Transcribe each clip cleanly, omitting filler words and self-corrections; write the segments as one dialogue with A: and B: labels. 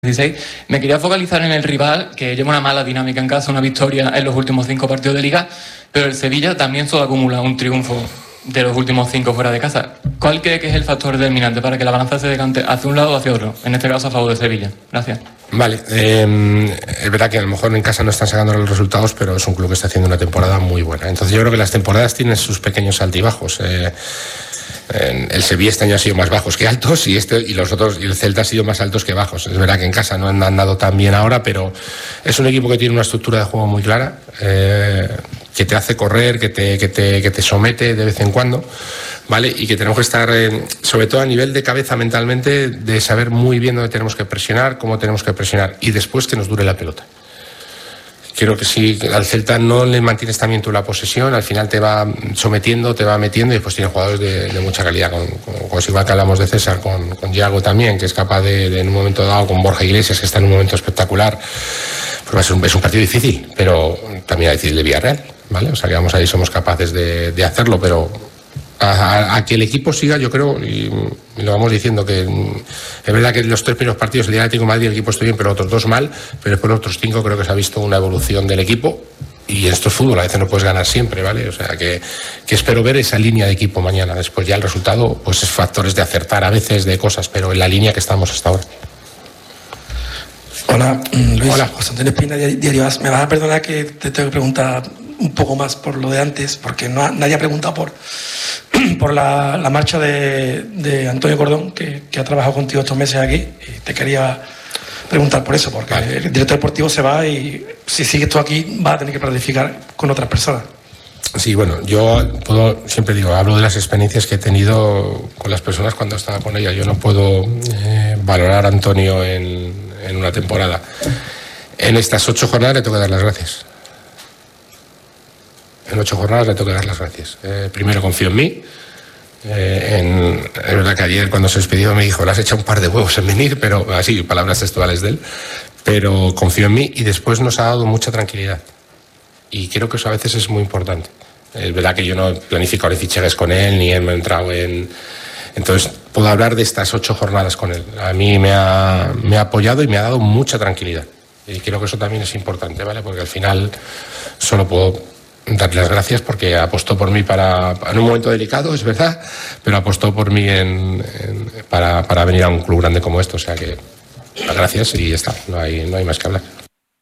A: 16. Me quería focalizar en el rival, que lleva una mala dinámica en casa, una victoria en los últimos 5 partidos de Liga, pero el Sevilla también solo acumula un triunfo de los últimos 5 fuera de casa. ¿Cuál cree que es el factor determinante para que la balanza se decante hacia un lado o hacia otro? En este caso a favor de Sevilla. Gracias.
B: Vale, es verdad que a lo mejor en casa no están sacando los resultados, pero es un club que está haciendo una temporada muy buena. Entonces yo creo que las temporadas tienen sus pequeños altibajos. El Sevilla este año ha sido más bajos que altos y los otros, y el Celta ha sido más altos que bajos. Es verdad que en casa no han andado tan bien ahora, pero es un equipo que tiene una estructura de juego muy clara, que te hace correr, que te somete de vez en cuando, ¿vale? Y que tenemos que estar, sobre todo a nivel de cabeza mentalmente, de saber muy bien dónde tenemos que presionar, cómo tenemos que presionar y después que nos dure la pelota. Creo que si al Celta no le mantienes también tú la posesión, al final te va sometiendo, te va metiendo y después tiene jugadores de mucha calidad, con igual que hablamos de César, con Yago también, que es capaz de en un momento dado, con Borja Iglesias, que está en un momento espectacular. Pues es un partido difícil, pero también difícil de Villarreal, ¿vale? O sea que vamos ahí, somos capaces de hacerlo, pero a que el equipo siga, yo creo, y lo vamos diciendo, que es verdad que los 3 primeros partidos el día Atlético de Madrid el equipo estuvo bien, pero los otros 2 mal, pero después los otros 5 creo que se ha visto una evolución del equipo, y esto es fútbol, a veces no puedes ganar siempre, ¿vale? O sea que espero ver esa línea de equipo mañana. Después ya el resultado pues es factores de acertar a veces, de cosas, pero en la línea que estamos hasta ahora.
C: Hola, Luis.
B: Hola.
C: José Antonio Espina, Diario As. Me vas a perdonar que te tengo que preguntar un poco más por lo de antes, porque nadie ha preguntado por la marcha de Antonio Cordón, que ha trabajado contigo estos meses aquí, y te quería preguntar por eso, porque vale. El director deportivo se va y si sigues tú aquí vas a tener que planificar con otras personas.
B: Sí, bueno, yo siempre digo, hablo de las experiencias que he tenido con las personas cuando estaba con ellas. Yo no puedo valorar a Antonio en una temporada. En estas 8 jornadas le tengo que dar las gracias. En 8 jornadas le tengo que dar las gracias. Primero confío en mí. Es verdad que ayer cuando se despidió me dijo, le has echado un par de huevos en venir, pero así, palabras textuales de él. Pero confío en mí y después nos ha dado mucha tranquilidad. Y creo que eso a veces es muy importante. Es verdad que yo no he planificado ni fichajes con él, ni él me ha entrado en... Entonces puedo hablar de estas 8 jornadas con él. A mí me ha apoyado y me ha dado mucha tranquilidad. Y creo que eso también es importante, ¿vale? Porque al final solo puedo darle las gracias porque apostó por mí en un momento delicado, es verdad, pero apostó por mí para venir a un club grande como esto. O sea que gracias y ya está, no hay más que hablar.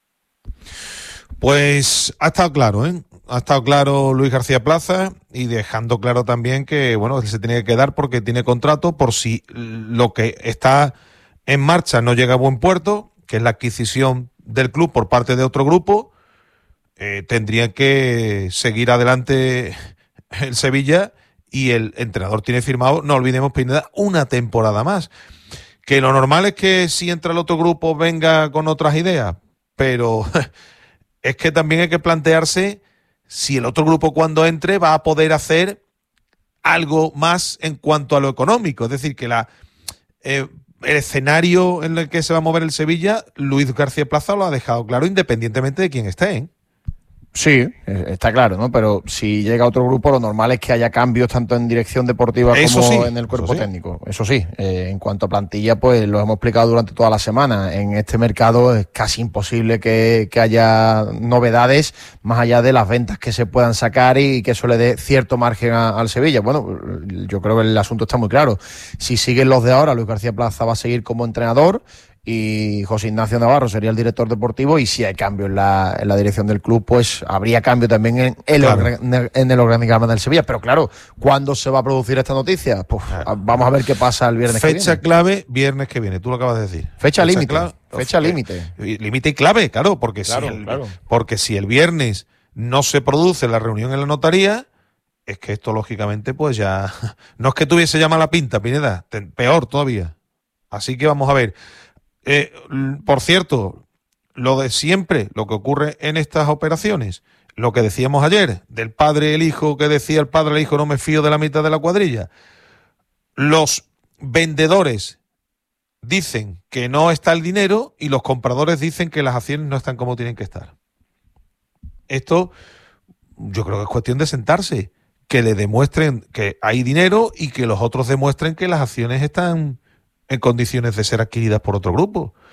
D: Pues ha estado claro, ¿eh? Ha estado claro Luis García Plaza y dejando claro también que, bueno, se tiene que quedar porque tiene contrato por si lo que está en marcha no llega a buen puerto, que es la adquisición del club por parte de otro grupo. Tendría que seguir adelante el Sevilla y el entrenador tiene firmado, no olvidemos, Pineda, una temporada más. Que lo normal es que si entra el otro grupo venga con otras ideas, pero es que también hay que plantearse si el otro grupo cuando entre va a poder hacer algo más en cuanto a lo económico. Es decir, que el escenario en el que se va a mover el Sevilla, Luis García Plaza lo ha dejado claro independientemente de quién esté, ¿eh?
E: Sí, está claro, ¿no? Pero si llega otro grupo, lo normal es que haya cambios tanto en dirección deportiva
D: eso
E: como
D: sí,
E: en el cuerpo técnico. Eso sí, en cuanto a plantilla, pues lo hemos explicado durante toda la semana. En este mercado es casi imposible que haya novedades más allá de las ventas que se puedan sacar y que eso le dé cierto margen al Sevilla. Bueno, yo creo que el asunto está muy claro. Si siguen los de ahora, Luis García Plaza va a seguir como entrenador y José Ignacio Navarro sería el director deportivo, y si hay cambio en la dirección del club, pues habría cambio también en el organigrama del Sevilla. Pero claro, ¿cuándo se va a producir esta noticia? Pues vamos a ver qué pasa el viernes que viene.
D: Fecha clave, viernes que viene, tú lo acabas de decir.
E: Fecha límite. Fecha límite.
D: Límite y clave, claro, porque si el viernes no se produce la reunión en la notaría, es que esto lógicamente pues ya... No es que tuviese ya mala pinta, Pineda, peor todavía. Así que vamos a ver. Por cierto, lo de siempre, lo que ocurre en estas operaciones, lo que decíamos ayer, del padre y el hijo, que decía el padre al hijo, no me fío de la mitad de la cuadrilla. Los vendedores dicen que no está el dinero y los compradores dicen que las acciones no están como tienen que estar. Esto yo creo que es cuestión de sentarse, que le demuestren que hay dinero y que los otros demuestren que las acciones están en condiciones de ser adquiridas por otro grupo.